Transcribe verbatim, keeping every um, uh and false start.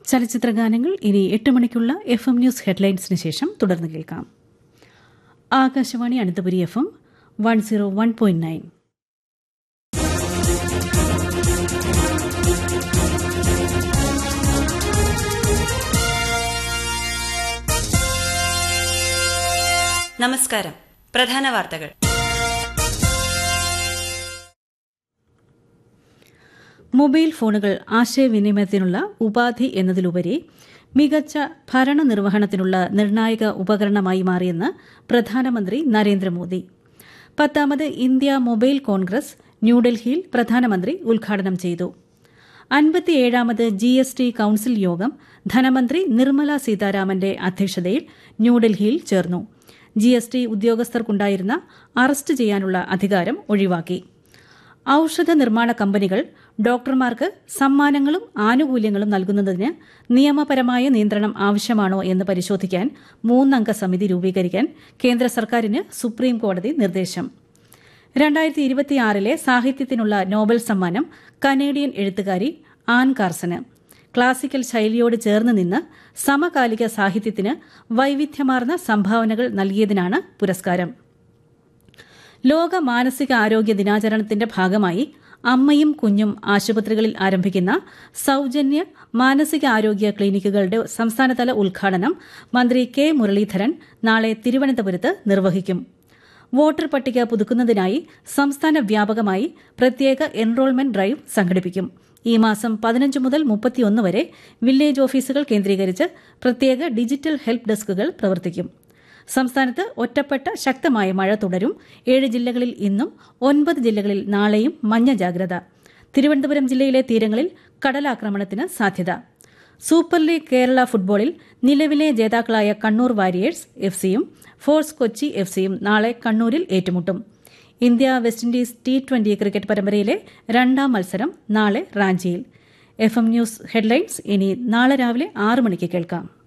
ചലച്ചിത്ര ഗാനങ്ങൾ ഇനി എട്ട് മണിക്കുള്ള എഫ് എം ന്യൂസ് ഹെഡ്ലൈൻസിന് ശേഷം തുടർന്ന് കേൾക്കാം. Akashvani Ananthapuri F M one zero one point nine. നമസ്കാരം. പ്രധാന വാർത്തകൾ. മൊബൈൽ ഫോണുകൾ ആശയവിനിമയത്തിനുള്ള ഉപാധി എന്നതിലുപരി മികച്ച ഭരണനിർവഹണത്തിനുള്ള നിർണായക ഉപകരണമായി മാറിയെന്ന് പ്രധാനമന്ത്രി നരേന്ദ്രമോദി. പത്താമത് ഇന്ത്യ മൊബൈൽ കോൺഗ്രസ് ന്യൂഡൽഹിയിൽ പ്രധാനമന്ത്രി ഉദ്ഘാടനം ചെയ്തു. അൻപത്തിയേഴാമത് ജി എസ് ടി കൌൺസിൽ യോഗം ധനമന്ത്രി നിർമ്മല സീതാരാമന്റെ അധ്യക്ഷതയിൽ ന്യൂഡൽഹിയിൽ ചേർന്നു. ജി എസ് ടി ഉദ്യോഗസ്ഥർക്കുണ്ടായിരുന്ന അറസ്റ്റ് ചെയ്യാനുള്ള അധികാരം ഒഴിവാക്കി. ഔഷധ നിർമ്മാണ കമ്പനികൾ ഡോക്ടർമാർക്ക് സമ്മാനങ്ങളും ആനുകൂല്യങ്ങളും നൽകുന്നതിന് നിയമപരമായ നിയന്ത്രണം ആവശ്യമാണോ എന്ന് പരിശോധിക്കാൻ മൂന്നംഗ സമിതി രൂപീകരിക്കാൻ കേന്ദ്ര സർക്കാരിന് സുപ്രീംകോടതി നിർദ്ദേശം. രണ്ടായിരത്തി ഇരുപത്തിയാറിലെ സാഹിത്യത്തിനുള്ള നോബൽ സമ്മാനം കനേഡിയൻ എഴുത്തുകാരി ആൻ കാർസന്. ക്ലാസിക്കൽ ശൈലിയോട് ചേർന്ന് നിന്ന് സമകാലിക സാഹിത്യത്തിന് വൈവിധ്യമാർന്ന സംഭാവനകൾ നൽകിയതിനാണ് പുരസ്കാരം. ലോക മാനസിക ആരോഗ്യ ദിനാചരണത്തിന്റെ ഭാഗമായി അമ്മയും കുഞ്ഞും ആശുപത്രികളിൽ ആരംഭിക്കുന്ന സൌജന്യ മാനസികാരോഗ്യ ക്ലിനിക്കുകളുടെ സംസ്ഥാനതല ഉദ്ഘാടനം മന്ത്രി കെ മുരളീധരൻ നാളെ തിരുവനന്തപുരത്ത് നിർവഹിക്കും. വോട്ടർ പട്ടിക പുതുക്കുന്നതിനായി സംസ്ഥാന വ്യാപകമായി പ്രത്യേക എൻറോൾമെന്റ് ഡ്രൈവ് സംഘടിപ്പിക്കും. ഈ മാസം പതിനഞ്ച് മുതൽ മുപ്പത്തിയൊന്ന് വരെ വില്ലേജ് ഓഫീസുകൾ കേന്ദ്രീകരിച്ച് പ്രത്യേക ഡിജിറ്റൽ ഹെൽപ്പ് ഡെസ്കുകൾ പ്രവർത്തിക്കും. സംസ്ഥാനത്ത് ഒറ്റപ്പെട്ട ശക്തമായ മഴ തുടരും. ഏഴ് ജില്ലകളിൽ ഇന്നും ഒൻപത് ജില്ലകളിൽ നാളെയും മഞ്ഞ ജാഗ്രത. തിരുവനന്തപുരം ജില്ലയിലെ തീരങ്ങളിൽ കടലാക്രമണത്തിന് സാധ്യത. സൂപ്പർ ലീഗ് കേരള ഫുട്ബോളിൽ നിലവിലെ ജേതാക്കളായ കണ്ണൂർ വാരിയേഴ്സ് എഫ് സിയും ഫോഴ്സ് കൊച്ചി എഫ് സിയും നാളെ കണ്ണൂരിൽ ഏറ്റുമുട്ടും. India west Indies T twenty cricket പരമ്പരയിലെ രണ്ടാം മത്സരം നാളെ റാഞ്ചിയിൽ. എഫ് എം ന്യൂസ് ഹെഡ്ലൈൻസ് ഇനി നാളെ രാവിലെ ആറ് മണിക്ക് കേൾക്കാം.